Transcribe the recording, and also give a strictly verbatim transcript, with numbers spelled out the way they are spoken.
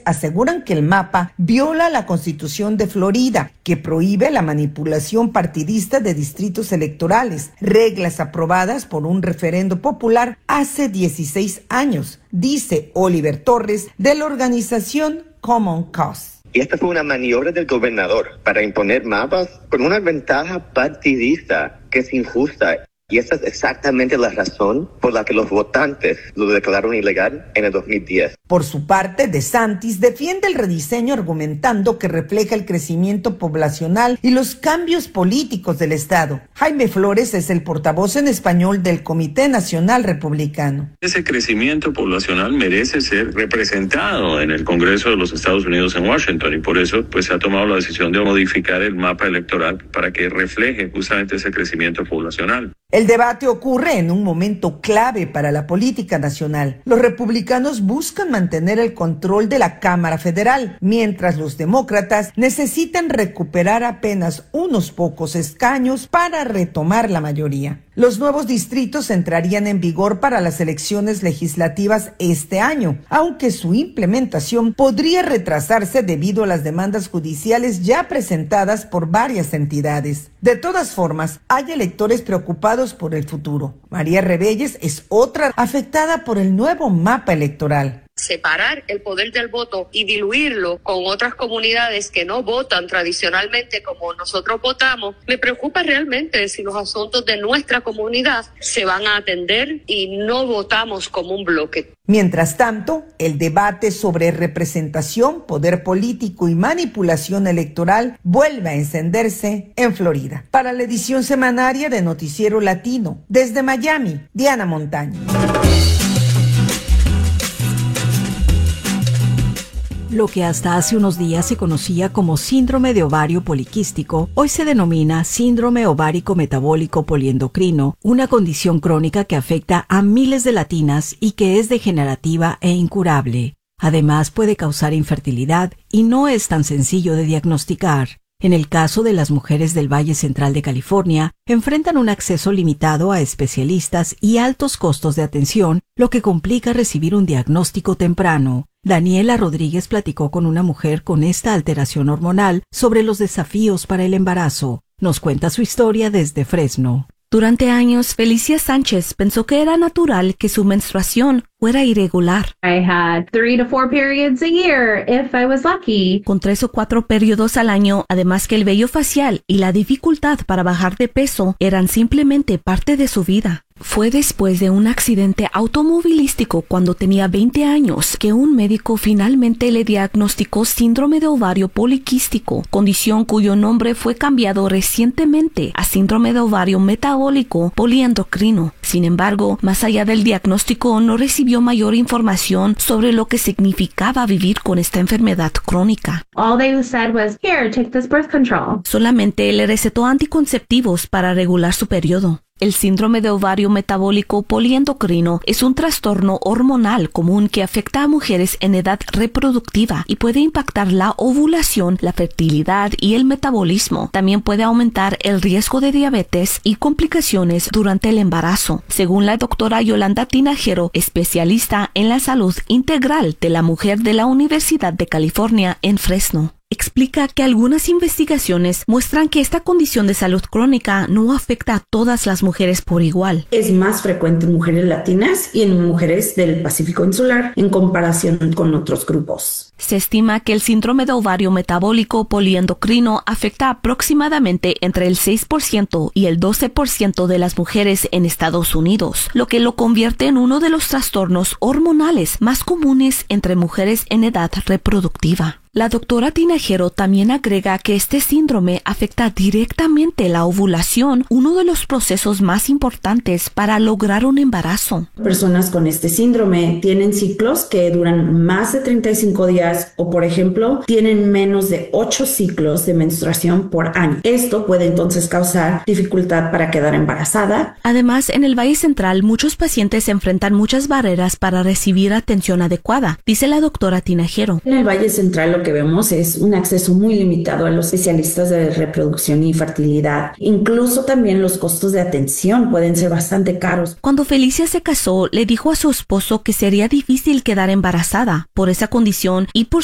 aseguran que el mapa viola la Constitución de Florida, que prohíbe la manipulación partidista de distritos electorales, reglas aprobadas por un referendo popular hace dieciséis años, dice Oliver Torres de la organización Common Cause. Y esta fue una maniobra del gobernador para imponer mapas con una ventaja partidista que es injusta. Y esa es exactamente la razón por la que los votantes lo declararon ilegal en el dos mil diez. Por su parte, DeSantis defiende el rediseño argumentando que refleja el crecimiento poblacional y los cambios políticos del estado. Jaime Flores es el portavoz en español del Comité Nacional Republicano. Ese crecimiento poblacional merece ser representado en el Congreso de los Estados Unidos en Washington y por eso pues se ha tomado la decisión de modificar el mapa electoral para que refleje justamente ese crecimiento poblacional. El debate ocurre en un momento clave para la política nacional. Los republicanos buscan mantener el control de la Cámara Federal, mientras los demócratas necesitan recuperar apenas unos pocos escaños para retomar la mayoría. Los nuevos distritos entrarían en vigor para las elecciones legislativas este año, aunque su implementación podría retrasarse debido a las demandas judiciales ya presentadas por varias entidades. De todas formas, hay electores preocupados por el futuro. María Rebelles es otra afectada por el nuevo mapa electoral. Separar el poder del voto y diluirlo con otras comunidades que no votan tradicionalmente como nosotros votamos, me preocupa realmente si los asuntos de nuestra comunidad se van a atender y no votamos como un bloque. Mientras tanto, el debate sobre representación, poder político y manipulación electoral vuelve a encenderse en Florida. Para la edición semanaria de Noticiero Latino, desde Miami, Diana Montaño. Lo que hasta hace unos días se conocía como síndrome de ovario poliquístico, hoy se denomina síndrome ovárico metabólico poliendocrino, una condición crónica que afecta a miles de latinas y que es degenerativa e incurable. Además, puede causar infertilidad y no es tan sencillo de diagnosticar. En el caso de las mujeres del Valle Central de California, enfrentan un acceso limitado a especialistas y altos costos de atención, lo que complica recibir un diagnóstico temprano. Daniela Rodríguez platicó con una mujer con esta alteración hormonal sobre los desafíos para el embarazo. Nos cuenta su historia desde Fresno. Durante años, Felicia Sánchez pensó que era natural que su menstruación fuera irregular. I had three to four periods a year if I was lucky. Con tres o cuatro periodos al año, además que el vello facial y la dificultad para bajar de peso eran simplemente parte de su vida. Fue después de un accidente automovilístico cuando tenía veinte años que un médico finalmente le diagnosticó síndrome de ovario poliquístico, condición cuyo nombre fue cambiado recientemente a síndrome de ovario metabólico poliendocrino. Sin embargo, más allá del diagnóstico, no recibió mayor información sobre lo que significaba vivir con esta enfermedad crónica. All they said was, "Here, take this birth control." Solamente le recetó anticonceptivos para regular su periodo. El síndrome de ovario metabólico poliendocrino es un trastorno hormonal común que afecta a mujeres en edad reproductiva y puede impactar la ovulación, la fertilidad y el metabolismo. También puede aumentar el riesgo de diabetes y complicaciones durante el embarazo, según la doctora Yolanda Tinajero, especialista en la salud integral de la mujer de la Universidad de California en Fresno. Explica que algunas investigaciones muestran que esta condición de salud crónica no afecta a todas las mujeres por igual. Es más frecuente en mujeres latinas y en mujeres del Pacífico Insular en comparación con otros grupos. Se estima que el síndrome de ovario metabólico poliendocrino afecta aproximadamente entre el seis por ciento y el doce por ciento de las mujeres en Estados Unidos, lo que lo convierte en uno de los trastornos hormonales más comunes entre mujeres en edad reproductiva. La doctora Tinajero también agrega que este síndrome afecta directamente la ovulación, uno de los procesos más importantes para lograr un embarazo. Personas con este síndrome tienen ciclos que duran más de treinta y cinco días o, por ejemplo, tienen menos de ocho ciclos de menstruación por año. Esto puede entonces causar dificultad para quedar embarazada. Además, en el Valle Central, muchos pacientes enfrentan muchas barreras para recibir atención adecuada, dice la doctora Tinajero. En el Valle Central, lo que vemos es un acceso muy limitado a los especialistas de reproducción y fertilidad. Incluso también los costos de atención pueden ser bastante caros. Cuando Felicia se casó, le dijo a su esposo que sería difícil quedar embarazada por esa condición y por